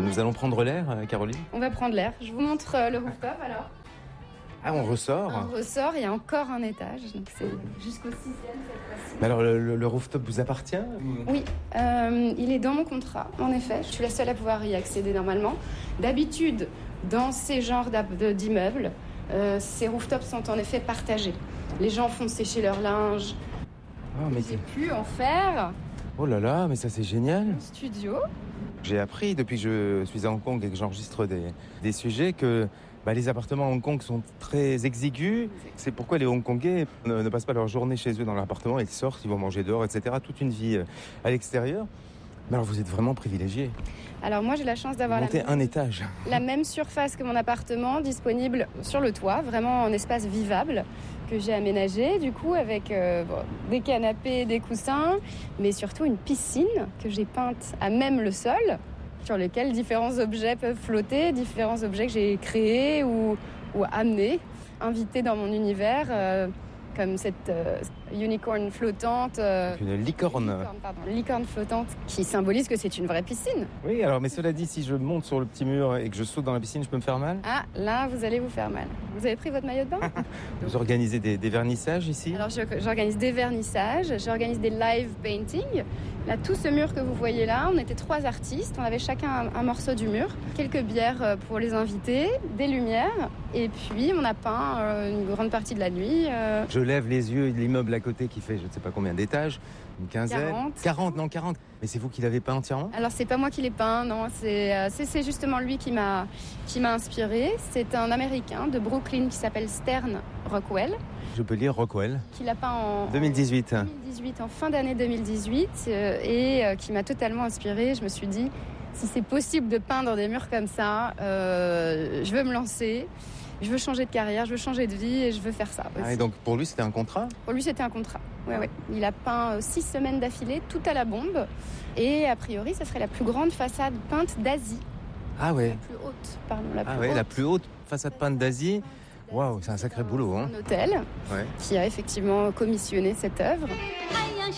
Nous allons prendre l'air, Caroline. On va prendre l'air. Je vous montre le rooftop alors. Ah, on ressort. On ressort, il y a encore un étage, donc c'est jusqu'au 6e cette fois-ci. Mais alors, le rooftop vous appartient Oui, il est dans mon contrat, en effet. Je suis la seule à pouvoir y accéder normalement. D'habitude, dans ces genres d'immeubles, ces rooftops sont en effet partagés. Les gens font sécher leur linge. Oh, mais J'ai pu en faire oh là là, mais ça c'est génial. un studio. J'ai appris depuis que je suis à Hong Kong et que j'enregistre des sujets que les appartements à Hong Kong sont très exigus. C'est pourquoi les Hongkongais ne passent pas leur journée chez eux dans l'appartement. Ils sortent, ils vont manger dehors, etc. Toute une vie à l'extérieur. Mais alors vous êtes vraiment privilégié. Alors moi j'ai la chance d'avoir un étage. La même surface que mon appartement, disponible sur le toit, vraiment en espace vivable que j'ai aménagé, du coup avec des canapés, des coussins, mais surtout une piscine que j'ai peinte à même le sol, sur lesquels différents objets peuvent flotter, différents objets que j'ai créés ou amenés, invités dans mon univers, comme cette unicorn flottante. Une licorne. Licorne flottante qui symbolise que c'est une vraie piscine. Oui, alors, mais cela dit, si je monte sur le petit mur et que je saute dans la piscine, je peux me faire mal? Ah, là, vous allez vous faire mal. Vous avez pris votre maillot de bain? Vous organisez des vernissages ici? Alors, j'organise des vernissages, j'organise des live paintings. Là, tout ce mur que vous voyez là, on était 3 artistes, on avait chacun un morceau du mur, quelques bières pour les invités, des lumières, et puis on a peint une grande partie de la nuit. Je lève les yeux, l'immeuble à côté qui fait je ne sais pas combien d'étages, une quinzaine. 40. Mais c'est vous qui l'avez peint entièrement? Alors c'est pas moi qui l'ai peint, non, c'est justement lui qui m'a inspiré. C'est un Américain de Brooklyn qui s'appelle Stern Rockwell. Je peux lire Rockwell. Qui l'a peint en 2018. En fin d'année 2018, et qui m'a totalement inspirée. Je me suis dit, si c'est possible de peindre des murs comme ça, je veux me lancer. Je veux changer de carrière, je veux changer de vie et je veux faire ça aussi. Ah, et donc pour lui, c'était un contrat? Pour lui, c'était un contrat. Ouais. Il a peint 6 semaines d'affilée, tout à la bombe. Et a priori, ça serait la plus grande façade peinte d'Asie. Ah ouais. La plus haute, pardon. La plus haute façade peinte d'Asie. Waouh, c'est un sacré boulot. Un hôtel qui a effectivement commissionné cette œuvre.